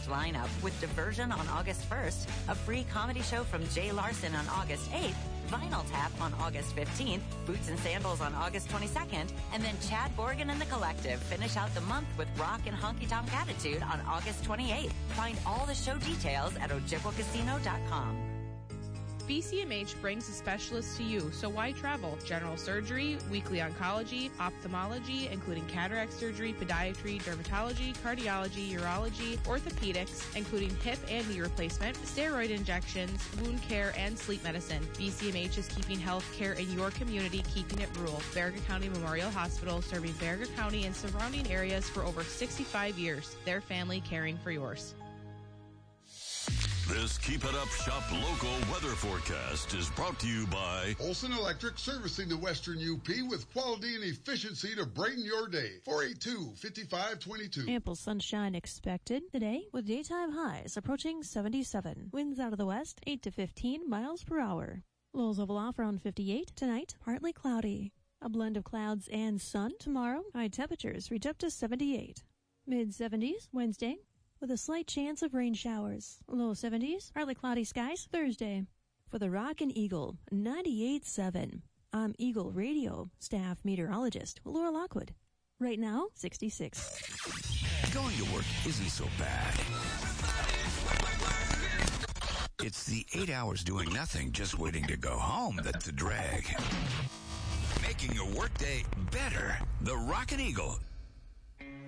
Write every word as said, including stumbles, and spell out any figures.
lineup with Diversion on August first, a free comedy show from Jay Larson on August eighth, Vinyl Tap on August fifteenth, Boots and Sandals on August twenty-second, and then Chad Borgen and the Collective finish out the month with Rock and Honky Tonk Attitude on August twenty-eighth. Find all the show details at ojibwa casino dot com. B C M H brings a specialist to you, so why travel? General surgery, weekly oncology, ophthalmology, including cataract surgery, podiatry, dermatology, cardiology, urology, orthopedics, including hip and knee replacement, steroid injections, wound care, and sleep medicine. B C M H is keeping health care in your community, keeping it rural. Baraga County Memorial Hospital, serving Baraga County and surrounding areas for over sixty-five years. Their family caring for yours. This Keep It Up Shop local weather forecast is brought to you by Olson Electric, servicing the Western U P with quality and efficiency to brighten your day. four eight two, five five two two. Ample sunshine expected today with daytime highs approaching seventy-seven. Winds out of the west, eight to fifteen miles per hour. Lows level off around fifty-eight. Tonight, partly cloudy. A blend of clouds and sun tomorrow. High temperatures reach up to seventy-eight. mid seventies Wednesday, with a slight chance of rain showers. Low seventies, partly cloudy skies Thursday. For the Rockin' Eagle, ninety-eight point seven. I'm Eagle Radio staff meteorologist Laura Lockwood. Right now, sixty-six. Going to work isn't so bad. It's the eight hours doing nothing, just waiting to go home that's a drag. Making your workday better. The Rockin' Eagle